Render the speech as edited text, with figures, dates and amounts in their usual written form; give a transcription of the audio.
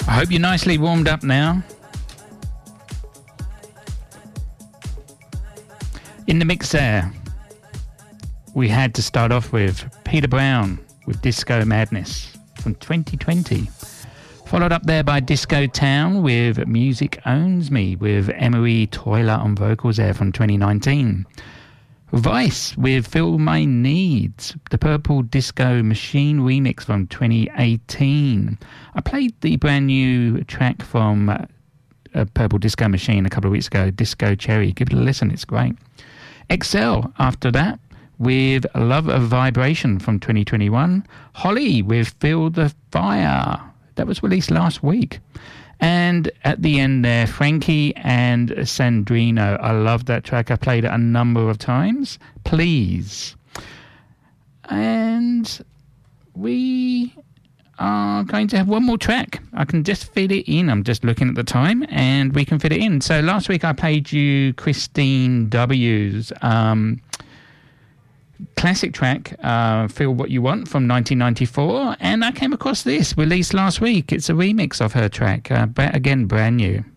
I hope you're nicely warmed up now. In the mix there, we had to start off with Peter Brown with Disco Madness from 2020. Followed up there by Disco Town with Music Owns Me with Emery Toiler on vocals there from 2019. Vice with Fill My Needs, the Purple Disco Machine remix from 2018. I played the brand new track from Purple Disco Machine a couple of weeks ago, Disco Cherry. Give it a listen, it's great. Excel after that with Love of Vibration from 2021. Holly with Feel the Fire. That was released last week. And at the end there, Frankie and Sandrino. I love that track. I played it a number of times. Please. And we are going to have one more track. I can just fit it in. I'm just looking at the time and we can fit it in. So last week I played you Christine W's classic track, Feel What You Want from 1994, and I came across this released last week. It's a remix of her track, again brand new.